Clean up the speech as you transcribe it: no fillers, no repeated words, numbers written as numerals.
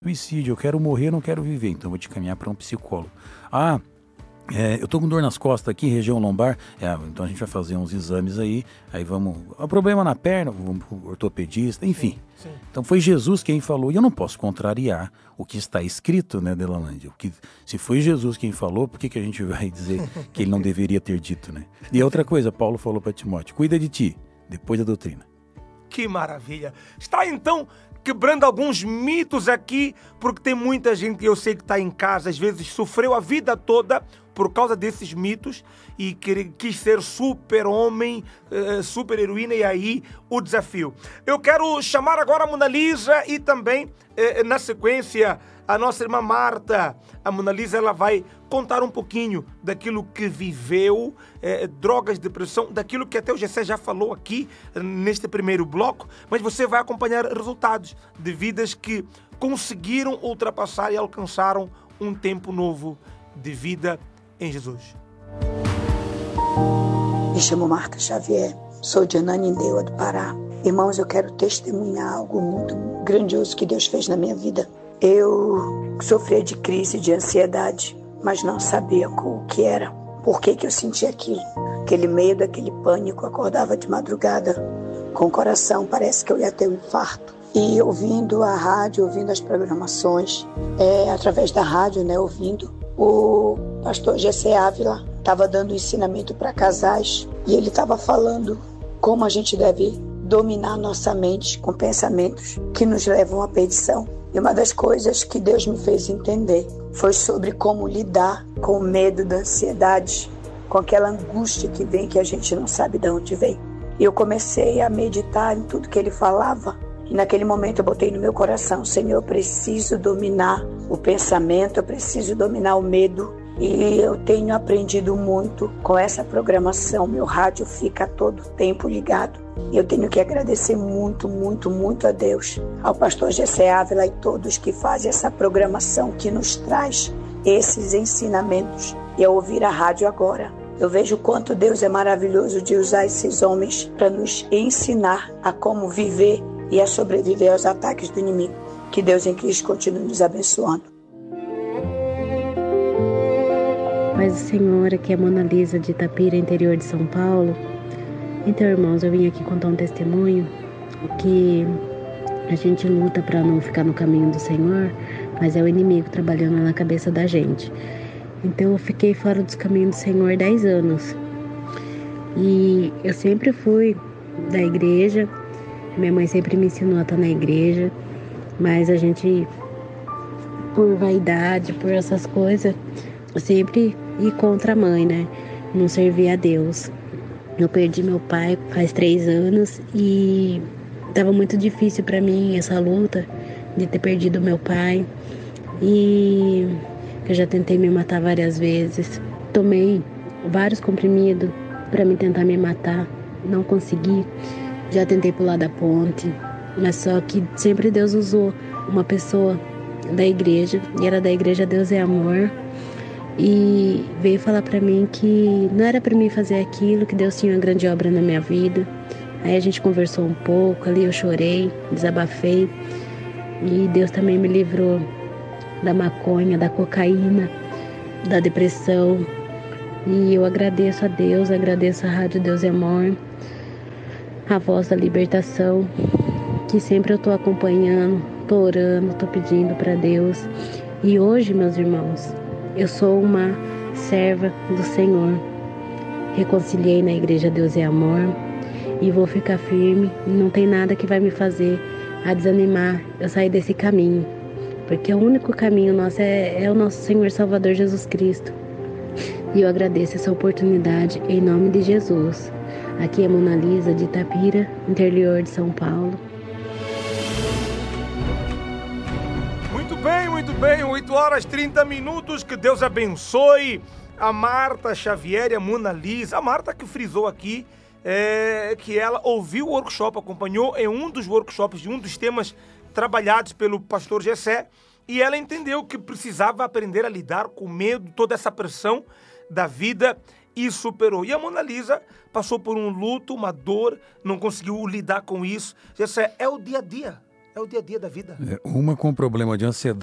suicídio, eu quero morrer, eu não quero viver, então eu vou te caminhar para um psicólogo. Eu tô com dor nas costas aqui, região lombar, então a gente vai fazer uns exames aí vamos... O problema na perna, vamos pro ortopedista, enfim. Sim. Então foi Jesus quem falou, e eu não posso contrariar o que está escrito, né, Delalândia? Se foi Jesus quem falou, por que a gente vai dizer que ele não deveria ter dito, né? E outra coisa, Paulo falou para Timóteo, cuida de ti, depois da doutrina. Que maravilha! Está então quebrando alguns mitos aqui, porque tem muita gente que eu sei que está em casa, às vezes sofreu a vida toda por causa desses mitos e quis ser super-homem, super-heroína, e aí o desafio. Eu quero chamar agora a Mona Lisa e também, na sequência, a nossa irmã Marta. A Mona Lisa, ela vai contar um pouquinho daquilo que viveu, drogas, depressão, daquilo que até o Gessé já falou aqui neste primeiro bloco, mas você vai acompanhar resultados de vidas que conseguiram ultrapassar e alcançaram um tempo novo de vida em Jesus. Me chamo Marta Xavier, sou de Ananindeua do Pará. Irmãos, eu quero testemunhar algo muito grandioso que Deus fez na minha vida. Eu sofria de crise de ansiedade, mas não sabia o que era. Por que eu sentia aquilo? Aquele medo, aquele pânico. Acordava de madrugada com o coração, parece que eu ia ter um infarto. E ouvindo a rádio, ouvindo as programações, através da rádio, né, ouvindo, o pastor Gessé Ávila estava dando ensinamento para casais e ele estava falando como a gente deve dominar nossa mente com pensamentos que nos levam à perdição. E uma das coisas que Deus me fez entender foi sobre como lidar com o medo da ansiedade, com aquela angústia que vem, que a gente não sabe de onde vem. E eu comecei a meditar em tudo que ele falava. E naquele momento eu botei no meu coração, Senhor, eu preciso dominar o pensamento, eu preciso dominar o medo. E eu tenho aprendido muito com essa programação. Meu rádio fica todo tempo ligado. E eu tenho que agradecer muito, muito, muito a Deus, ao pastor Gessé Ávila e todos que fazem essa programação, que nos traz esses ensinamentos. E ao ouvir a rádio agora, eu vejo o quanto Deus é maravilhoso de usar esses homens para nos ensinar a como viver e a sobreviver aos ataques do inimigo. Que Deus em Cristo continue nos abençoando. Paz do Senhor, aqui é a Mona Lisa de Itapira, interior de São Paulo. Então, irmãos, eu vim aqui contar um testemunho que a gente luta para não ficar no caminho do Senhor, mas é o inimigo trabalhando na cabeça da gente. Então, eu fiquei fora dos caminhos do Senhor 10 anos. E eu sempre fui da igreja, minha mãe sempre me ensinou a estar na igreja, mas a gente, por vaidade, por essas coisas, eu sempre ia contra a mãe, né? Não servia a Deus. Eu perdi meu pai faz 3 anos e estava muito difícil para mim essa luta de ter perdido meu pai. E eu já tentei me matar várias vezes. Tomei vários comprimidos para me tentar me matar. Não consegui. Já tentei pular da ponte. Mas só que sempre Deus usou uma pessoa da igreja. E era da igreja Deus é Amor. E veio falar pra mim que não era pra mim fazer aquilo, que Deus tinha uma grande obra na minha vida. Aí a gente conversou um pouco, ali eu chorei, desabafei. E Deus também me livrou da maconha, da cocaína, da depressão. E eu agradeço a Deus, agradeço a Rádio Deus é Amor, a voz da libertação, que sempre eu tô acompanhando, tô orando, tô pedindo pra Deus. E hoje, meus irmãos, eu sou uma serva do Senhor. Reconciliei na igreja Deus é Amor e vou ficar firme. Não tem nada que vai me fazer a desanimar eu sair desse caminho, porque o único caminho nosso é o nosso Senhor Salvador Jesus Cristo. E eu agradeço essa oportunidade em nome de Jesus. Aqui é Mona Lisa de Itapira, interior de São Paulo. Muito bem, 8h30, que Deus abençoe a Marta Xavier e a Mona Lisa. A Marta que frisou aqui que ela ouviu o workshop, acompanhou em um dos workshops de um dos temas trabalhados pelo pastor Gessé, e ela entendeu que precisava aprender a lidar com o medo, toda essa pressão da vida, e superou. E a Mona Lisa passou por um luto, uma dor, não conseguiu lidar com isso. Gessé, é o dia a dia. É o dia a dia da vida. Uma com problema de ansiedade.